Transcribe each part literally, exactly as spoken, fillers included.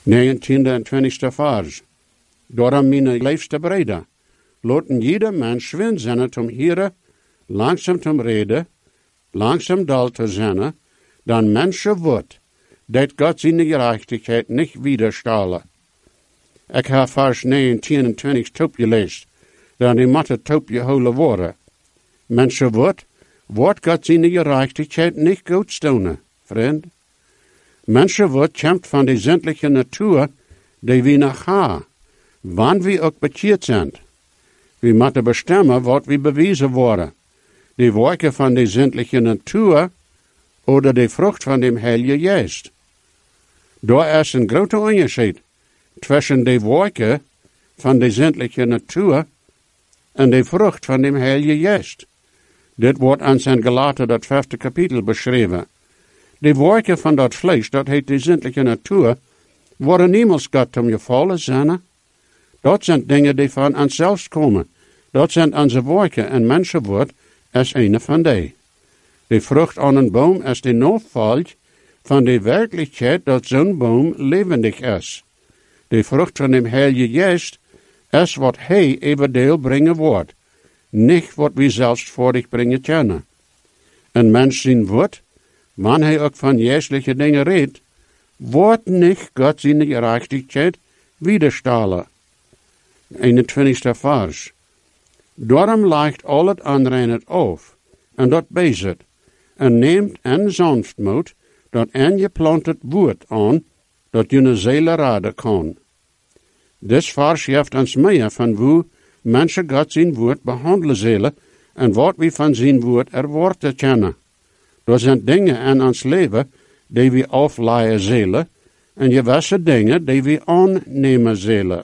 negentiende en twintigste vers. Daarom mijn liefste breder, laten jeder mens schwin zijn om hier langzaam te reden, langzaam dal te zijn, dan mensen wordt, dat God zijn gerechtigheid niet widerstellen. Ik heb vers negentien en twintig top gelezen, dan die moet het top gehouden worden. Mensen wordt, wordt God zijn gerechtigheid niet goed stonen, vriend. Mensen wordt kämpft van de zindelijke natuur, die we nog hebben, wanneer we ook bekeerd zijn. We moeten bestemmen wat we bewezen worden. De werken van de zindelijke natuur oder de vrucht van de Heilige Geest. Daar is een grote onderscheid tussen de werken van de zindelijke natuur en de vrucht van de Heilige Geest. Dit wordt aan zijn Galaten dat vijfde kapitel beschreven. De werken van dat vlees, dat heet de zindelijke natuur, worden niemals God om je vallen zijn. Dat zijn dingen die van onszelf komen. Dat zijn onze werken en mensen wordt als een van die. De vrucht aan een boom is de navolg van de werkelijkheid dat zo'n boom levendig is. De vrucht van de Heilige Geest is wat hij eventueel brengen wordt, niet wat we zelfsvoordig brengen kunnen. Een mens zien wordt, wanneer hij ook van geestelijke dingen redt, wordt niet God zijn gerechtigheid widerstellen. eenentwintigste vers. Daarom ligt al het aanreinen af, en dat bezet, en neemt en sanftmoed, dat en je plant het woord aan, dat je een ziel raden kan. Dit vers geeft ons meer van hoe mensen God zijn woord behandelen zullen, en wat we van zijn woord erwarten kennen. Er zijn dingen in ons leven die we afleiden zullen, en gewisse dingen die we aannemen zullen.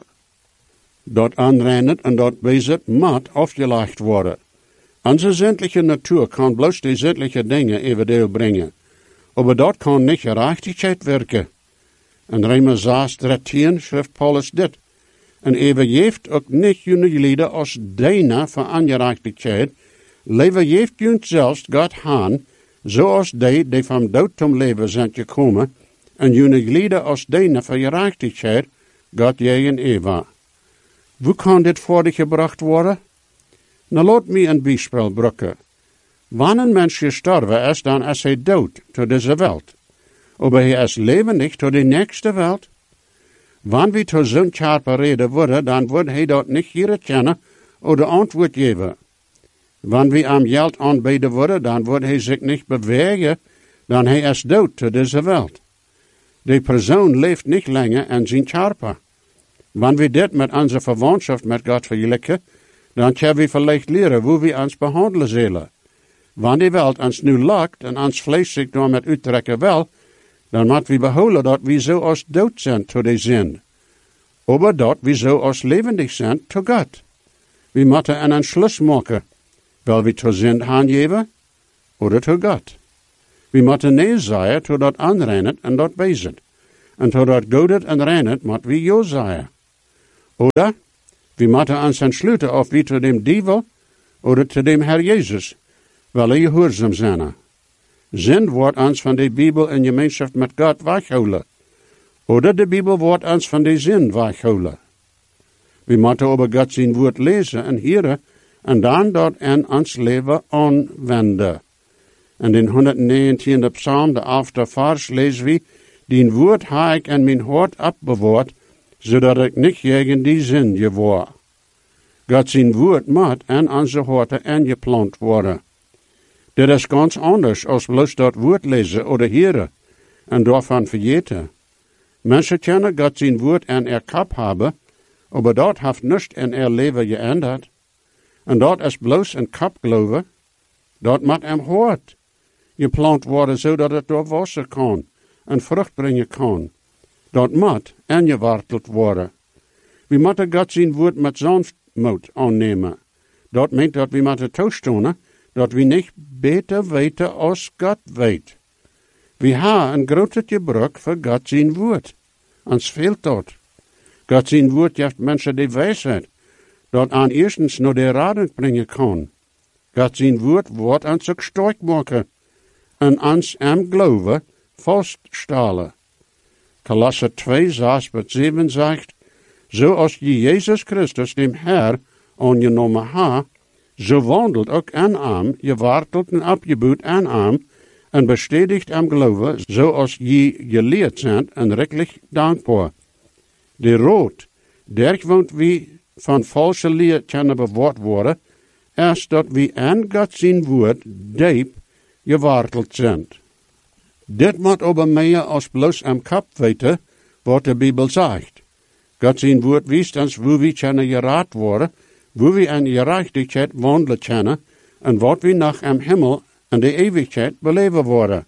Dat aanreinen en dat bezit moet afgelegd worden. Onze zindelijke natuur kan bloos die zindelijke dingen eventueel brengen, maar dat kan niet gerechtigheid werken. En Römer zes dertien schrijft Paulus dit. En even heeft ook niet jullie lieden als deine van ongerechtigheid, leven heeft jullie zelfs God aan, zoals die die van dood tot leven zijn gekomen, en jullie lieden als deine van gerechtigheid, God tegen Eva. Hoe kan dit voor dich gebracht worden? Nou, laat me een bijspel brukken. Wanneer een mens gestorven is, dan is hij dood tot deze wereld. Maar hij is levendig tot de nächste wereld. Wanneer we tot zo'n scherpe reden worden, dan wordt hij dat niet hier kennen of antwoord geven. Wanneer we am geld aanbieden worden, dan wordt hij zich niet bewegen, dan hij is dood tot deze wereld. Die persoon leeft niet langer in zijn scherpe. Wanneer we dit met onze verwantschap met God vergelijken, dan kunnen we vielleicht leren hoe we ons behandelen zullen. Wanneer de wereld ons nu lakt en ons vlees zich door met uittrekken wil, dan moeten we behouden dat we zo als dood zijn tot de zin. Maar dat we zo als levendig zijn tot God. We moeten een entschluss maken. Wil we tot zin aangeven, of tot God. We moeten nee zeggen tot dat aanreinen en dat bezit. En tot dat godet en reinet moeten we jo zeggen. Oder we moeten ons entsluiten of we tot dem duivel, of tot dem Herr Jezus, wel gehoorzaam zijn. Zin wordt ons van de Bijbel in gemeenschap met God weghouden. Oder de Bijbel wordt ons van de zin weghouden. We moeten over God zijn woord lezen en horen, en dan dat in ons leven aanwenden. En in honderdnegentiende psalm, de elfde vers, lezen we, die woord ha ik in mijn hart opbewaard, zodat ik niet tegen die zin gewaar. God zijn woord moet in onze harten ingeplant worden. Dit is ganz anders als bloos dat woord lezen of horen en daarvan vergeten. Mensen kunnen God zijn woord in er kop hebben, maar dat heeft niets in er leven geändert. En dat is bloos een kop geloven. Dat moet im hart geplant worden, zodat het door wassen kan en vrucht brengen kan. Dat moet ingeworteld worden. We moeten God zijn woord met sanftmoed aannemen. Dat meent dat we moeten toestaan dat we niet beter weten als God weet. We hebben een grote gebrek voor God zijn woord. Ons fehlt dat. God zijn woord geeft mensen de wijsheid, dat aan eerstens naar de raden brengen kan. God zijn woord wordt ons ook sterk maken en ons am geloven vaststellen. Kolosser twee, zes bis zeven zegt, zoals je Jezus Christus, dem Herr, aangenomen ha, zo wandelt ook en am, je wartelt en abgeboet en am, en bestätigt am geloven, zoals je geleerd zijn en rechtlich dankbaar. De rood, der woont wie van valse leer kunnen bewaard worden, erst dat wie aan God zijn woord diep gewarteld zijn. Dit moet aber meer als bloos am kap weten, wat de Bibel zegt. God zijn woord wijst ons hoe we kunnen geraad worden, hoe we in gerechtigheid wandelen kunnen, en wat we nog am Himmel en de eeuwigheid beleven worden.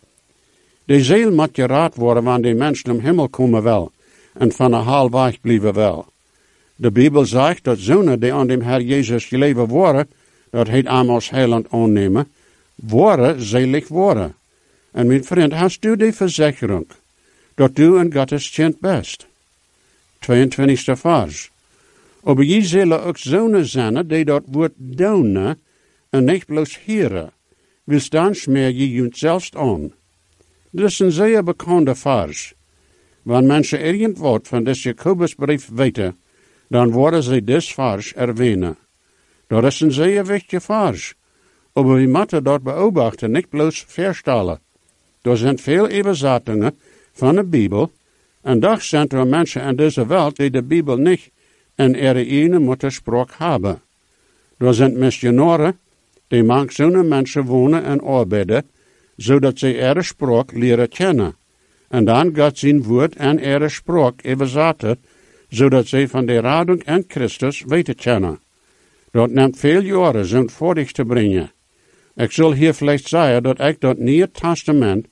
De ziel moet geraad worden wanneer de mensen am Himmel komen wel, en van een halfweg blijven wel. De Bibel zegt dat zonen die aan dem Herr Jezus geleven worden, dat hij hem als heiland aannemen, worden zelig worden. En mijn vriend, hast u die verzekering, dat u een Gottes kind bent? tweeëntwintigste vers. Aber je zullen ook zonen zijn die dat woord doen en niet bloos heren, wils dan smeer je je zelfs aan. Dit is een zeer bekende vers. Wanneer mensen irgendwat van deze Jacobusbrief weten, dan worden ze dit vers erwähnen. Dat is een zeer wichtige vers. Aber we moeten dat beobachten, niet bloos verstellen. Er zijn veel übersetzingen van de Bibel, en toch zijn er mensen in deze wereld die de Bibel niet in ihre ene Muttersprache hebben. Er zijn missionaren die manch zo'n mensen wonen en arbeiden, zodat ze ihre spraak leren kennen. En dan gaat zijn woord en ihre spraak übersetzen, zodat ze van de radung en Christus weten kennen. Dat neemt veel jaren zo'n voordig te brengen. Ik zal hier vielleicht zeggen dat ik dat Nieuwe Testament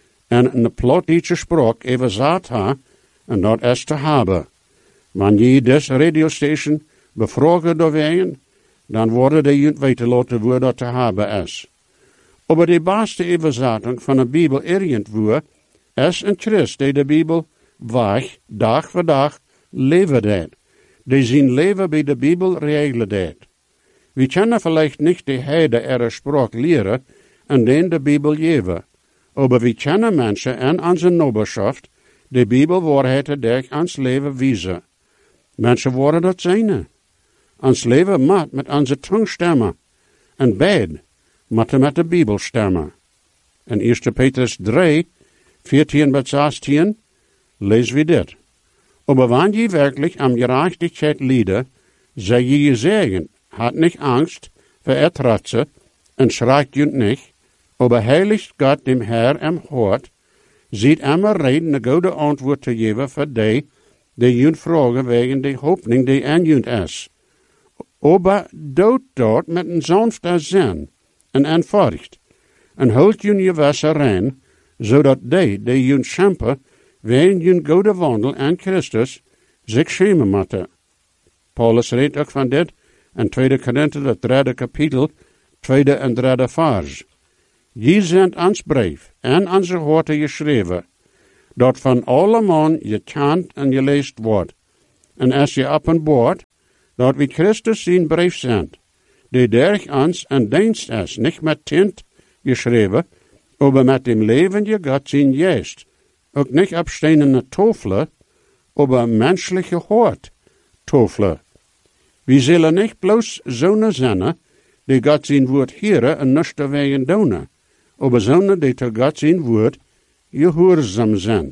en een plattdeutsche spraak überzet heb, en dat is te hebben. Wanneer je deze radiostation bevragen doorwegen, dan worden de junt weten laten hoe dat te hebben is. Maar de beste überzetting van de Bibel irgendwo is een Christ die de Bibel weg, dag voor dag, leven deed. Die zijn leven bij de Bibel regelen deed. We kunnen vielleicht niet de hele ihre spraak leren en den de Bibel geven. Maar we kennen mensen in onze nabberschaft de Bibel waarheden durch ons leven wijzen. Mensen worden dat zijn. Ons leven moet met onze tong stemmen. En beid moet met de Bibel stemmen. In eerste Petrus drie, veertien bis zestien, lezen we dit. Aber wann je werkelijk am Gerechtigkeit lieden, sei je je zeggen, hat nicht Angst vor Ertratze, en schreikt junt nicht, aber heiligt Gott dem Herr am Hort, sieht immer reden, eine gute Antwort zu geben für die, die junt vragen wegen der Hoffnung, die an junt is. Aber dood dort mit een sanfter Sinn, en eenvoudig, en holt junt je Wasser rein, zodat die, die junt schempen, wegen junt gode wandel aan Christus, zich schämen moeten. Paulus redt ook van dit, in tweede Korinther, het derde kapitel, tweede en derde vers. Je zendt ons brief en onze horten geschreven, dat van alle man je kent en je leest wordt. En als je op een boord, dat we Christus zijn brief zendt, die durch ons een dienst is, niet met tint geschreven, maar met dem levende Gott zijn geest, ook niet op stenen tafelen, maar menschliche Hort tafelen. We zullen niet bloos zonen zijn, die God zijn woord heren en niets te wegen doen, maar zonen die te God zijn woord gehoorzaam zijn.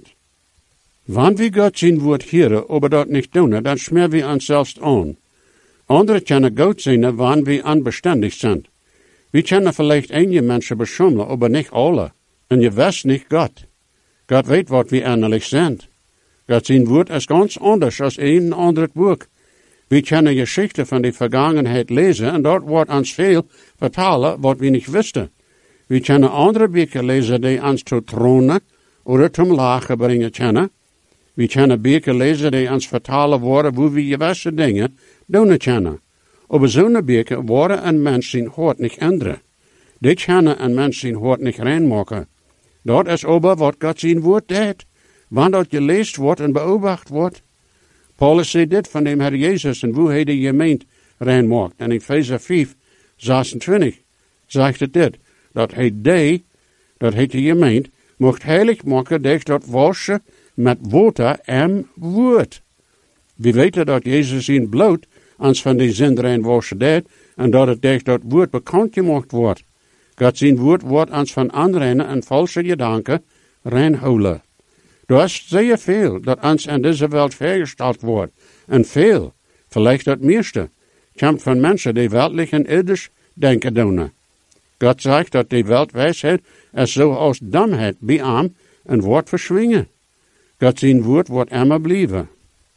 Wanneer we God zijn woord heren, maar dat niet doen, dan smeren we ons zelfs aan. Anderen kunnen goed zijn wanneer we onbestendig zijn. We kunnen vielleicht einige mensen beschummelen, maar niet alle. En je weet niet God. God weet wat we innerlijk zijn. God zijn woord is ganz anders als een ander boek. We kunnen geschichten van de vergangenheid lezen en dat wordt ons veel vertalen wat we niet wisten. We kunnen andere boeken lezen die ons tot tronen of tot lachen brengen kunnen. We kunnen boeken lezen die ons vertalen worden hoe we gewisse dingen doen kunnen. Maar zo'n boeken worden een mens zijn hart niet änderen. Die kunnen een mens zijn hart niet reinmaken. Dat is aber wat God zijn woord deed. Wanneer dat gelezen wordt en beobacht wordt. Paulus zei dit van de Heer Jezus en hoe hij de gemeente reinmaakt. En in Efeze vijf, zesentwintig zegt het dit. Dat hij die, dat hij de gemeente, mocht heilig maken door dat wasje met water en woord. We weten dat Jezus in bloed ons van die zinderen wassen deed en dat het durch dat woord bekend gemaakt wordt. God zijn woord wordt ons van aanrennen en valse gedanken reinhouden. Er is zeer veel dat ons in deze wereld vergesteld wordt. En veel, vielleicht het meeste, komt van mensen die weltlich en irdisch denken doen. God zegt dat die wereldwijsheid is zoals domheid bij hem en wordt verschwingen. God zijn woord wordt immer blijven.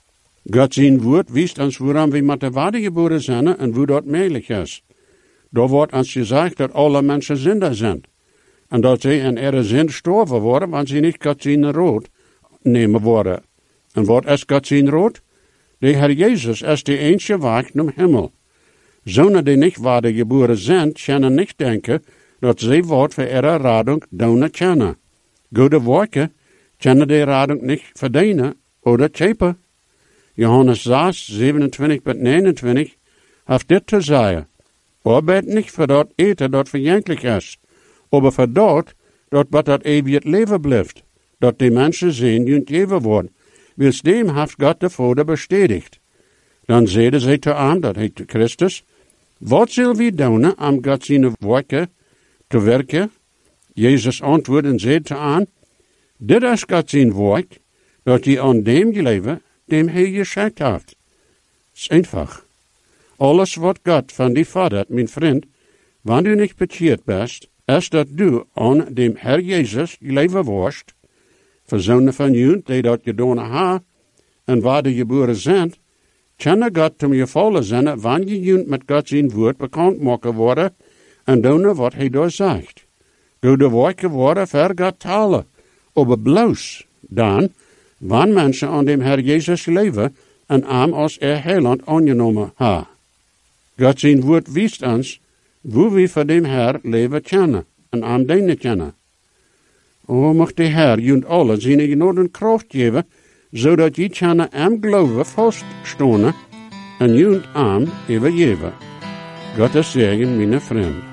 God zijn woord wijst ons waarom we met de waarde geboren zijn en hoe dat mogelijk is. Daar wordt ons gezegd dat alle mensen zinder zijn. En dat ze in ihre zin sterven worden, want ze niet God zijn rood nemen worden. En wat is God zijn rood? De Heer Jezus is de enige weg naar Himmel. Zonen die niet waarde geboren zijn, kunnen niet denken dat ze wat voor ihre radung doen kunnen. Goede werken kunnen die radung niet verdienen oder chepen. Johannes zes, zevenentwintig tot negenentwintig heeft dit te zeggen. Arbeid niet voor dat eten dat verjankelijk is, maar voor dat, dat wat dat eeuwig leven blijft, dat die mensen zien die het leven worden. Wils dem heeft God de Vader bestätigt. Dan zeiden zij te hem, dat heet Christus, wat zullen we doen om God zijn werken te werken? Jezus antwoordde en zei te hem, dit is God zijn werk, dat je aan dem geleven, dem hij geschikt heeft. Het is eenvoudig. Alles wat God van die Vader, mijn vriend, wanneer du niet bekeerd bent, is dat du aan dem Herr Jezus geleven wordt, verzonnen van jullie die dat gedaan hebben, en waar de geboren zijn, kunnen God om je vallen zijn, wanneer jullie met God zijn woord bekend maken worden, en doen wat hij daar zegt. Goede werken worden voor God talen, aber bloos dan, wanneer mensen aan dem Herr Jezus leven, en hem als er heiland aangenomen hebben. God zijn woord wijst ons, hoe we voor dem Herr leven kennen, en hem dienen kennen. O, mag de Herr jullie alle zijn genade kracht geven, zodat je kunnen hem geloven vaststonen, en jullie hem even geven. God is zegen, mijn vriend.